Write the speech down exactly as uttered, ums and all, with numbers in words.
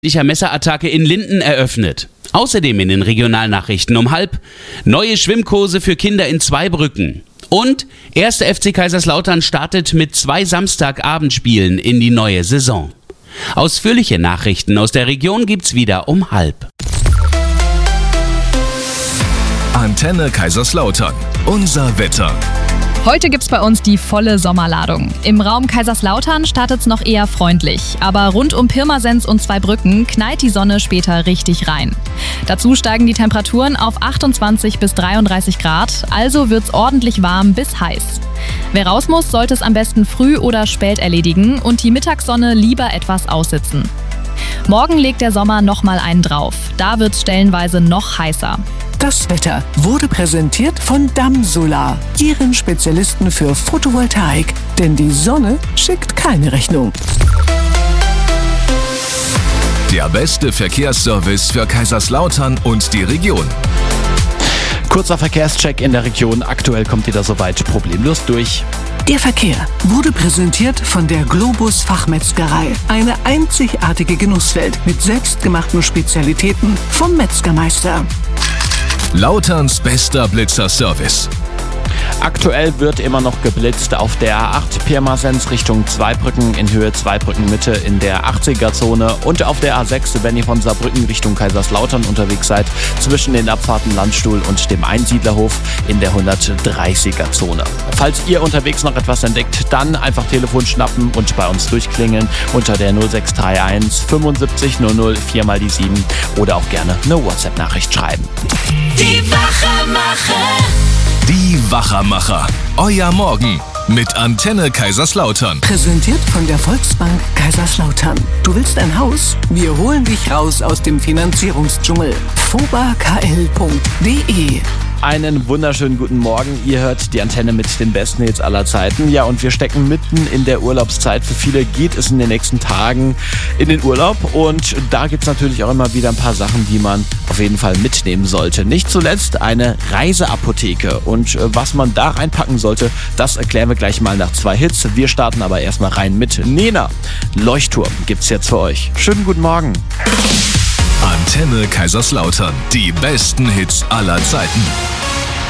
Messerattacke in Linden eröffnet. Außerdem in den Regionalnachrichten um halb neue Schwimmkurse für Kinder in Zweibrücken. Und erster F C Kaiserslautern startet mit zwei Samstagabendspielen in die neue Saison. Ausführliche Nachrichten aus der Region gibt's wieder um halb. Antenne Kaiserslautern. Unser Wetter. Heute gibt's bei uns die volle Sommerladung. Im Raum Kaiserslautern startet's noch eher freundlich, aber rund um Pirmasens und Zweibrücken knallt die Sonne später richtig rein. Dazu steigen die Temperaturen auf achtundzwanzig bis dreiunddreißig Grad, also wird's ordentlich warm bis heiß. Wer raus muss, sollte es am besten früh oder spät erledigen und die Mittagssonne lieber etwas aussitzen. Morgen legt der Sommer nochmal einen drauf. Da wird's stellenweise noch heißer. Das Wetter wurde präsentiert von Damsolar, Ihren Spezialisten für Photovoltaik. Denn die Sonne schickt keine Rechnung. Der beste Verkehrsservice für Kaiserslautern und die Region. Kurzer Verkehrscheck in der Region. Aktuell kommt ihr da soweit problemlos durch. Der Verkehr wurde präsentiert von der Globus Fachmetzgerei. Eine einzigartige Genusswelt mit selbstgemachten Spezialitäten vom Metzgermeister. Lauterns bester Blitzerservice. Aktuell wird immer noch geblitzt auf der A acht Pirmasens Richtung Zweibrücken in Höhe Zweibrücken Mitte in der achtziger-Zone und auf der A sechs, wenn ihr von Saarbrücken Richtung Kaiserslautern unterwegs seid, zwischen den Abfahrten Landstuhl und dem Einsiedlerhof in der hundertdreißiger-Zone. Falls ihr unterwegs noch etwas entdeckt, dann einfach Telefon schnappen und bei uns durchklingeln unter der null sechs drei eins fünfundsiebzig null null vier mal die sieben oder auch gerne eine WhatsApp-Nachricht schreiben. Die Wachermacher. Die Wachermacher. Euer Morgen mit Antenne Kaiserslautern. Präsentiert von der Volksbank Kaiserslautern. Du willst ein Haus? Wir holen dich raus aus dem Finanzierungsdschungel. fobakl punkt de. Einen wunderschönen guten Morgen. Ihr hört die Antenne mit den besten Hits aller Zeiten. Ja, und wir stecken mitten in der Urlaubszeit. Für viele geht es in den nächsten Tagen in den Urlaub. Und da gibt es natürlich auch immer wieder ein paar Sachen, die man auf jeden Fall mitnehmen sollte. Nicht zuletzt eine Reiseapotheke. Und was man da reinpacken sollte, das erklären wir gleich mal nach zwei Hits. Wir starten aber erstmal rein mit Nena. Leuchtturm gibt's jetzt für euch. Schönen guten Morgen. Antenne Kaiserslautern. Die besten Hits aller Zeiten.